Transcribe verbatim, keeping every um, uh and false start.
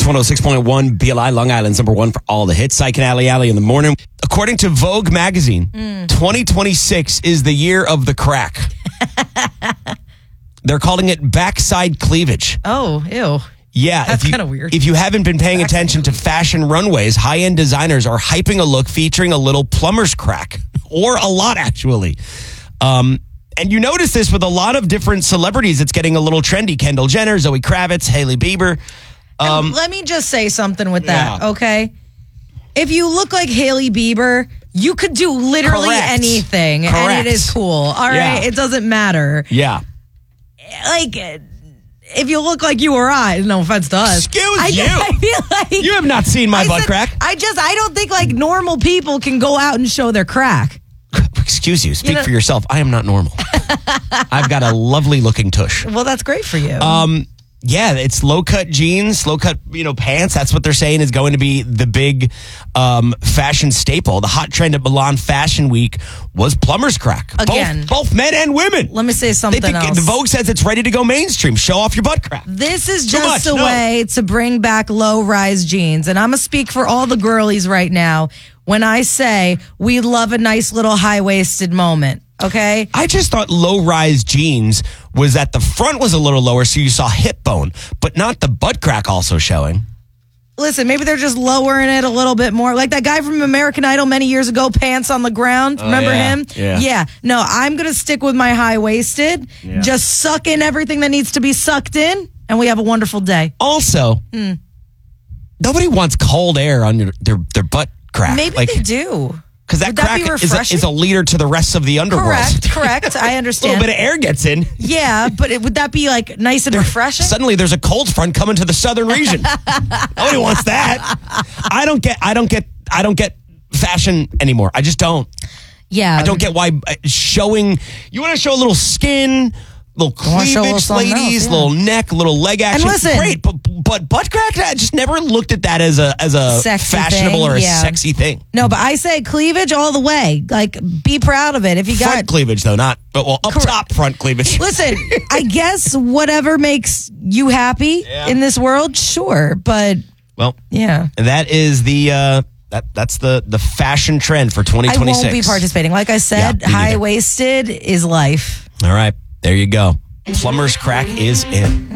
It's one oh six point one B L I, Long Island's number one for all the hits. Syke and Alley Alley in the morning. According to Vogue magazine, mm. twenty twenty-six is the year of the crack. They're calling it backside cleavage. Oh, ew. Yeah. That's kind of weird. If you haven't been paying backside attention cleavage. to fashion runways, high-end designers are hyping a look featuring a little plumber's crack. Or a lot, actually. Um... And you notice this with a lot of different celebrities. It's getting a little trendy. Kendall Jenner, Zoe Kravitz, Hailey Bieber. Um, let me just say something with that, yeah. okay? If you look like Hailey Bieber, you could do literally Correct. anything. Correct. And it is cool. All right? Yeah. It doesn't matter. Yeah. Like, if you look like you or I, no offense to us. Excuse I, you. I feel like... You have not seen my I butt said, crack. I just, I don't think like normal people can go out and show their crack. Excuse you. Speak you know, for yourself. I am not normal. I've got a lovely looking tush. Well, that's great for you. Um, yeah, it's low cut jeans, low cut, you know, pants. That's what they're saying is going to be the big um, fashion staple. The hot trend at Milan Fashion Week was plumber's crack. Again, both, both men and women. Let me say something they think, else. The Vogue says it's ready to go mainstream. Show off your butt crack. This is Too just much, a no. way to bring back low rise jeans, and I'm gonna speak for all the girlies right now when I say we love a nice little high waisted moment. Okay. I just thought low-rise jeans was that the front was a little lower, so you saw hip bone, but not the butt crack also showing. Listen, maybe they're just lowering it a little bit more. Like that guy from American Idol many years ago, pants on the ground. Oh, Remember yeah. him? Yeah. Yeah. No, I'm going to stick with my high-waisted. Yeah. Just suck in everything that needs to be sucked in, and we have a wonderful day. Also, mm. nobody wants cold air on your, their, their butt crack. Maybe like, they do. Because that Would that crack be is, a, is a leader to the rest of the underworld. Correct, correct. I understand. A little bit of air gets in. Yeah, but it, would that be like nice and refreshing? Suddenly there's a cold front coming to the southern region. Nobody wants that. I don't get I don't get I don't get fashion anymore. I just don't. Yeah. I don't get why showing you want to show a little skin, little cleavage, ladies, else, yeah. little neck, little leg action. And listen, great, but but butt crack, I just never looked at that as a as a sexy fashionable thing, or a yeah. sexy thing. No, but I say cleavage all the way. Like, be proud of it. If you got front cleavage though, not but well up Correct. top front cleavage. Listen, I guess whatever makes you happy yeah. in this world, sure. But well, yeah, that is the uh, that that's the the fashion trend for twenty twenty-six. I won't be participating. Like I said, yeah, high waisted is life. All right, there you go. Plumber's crack is in.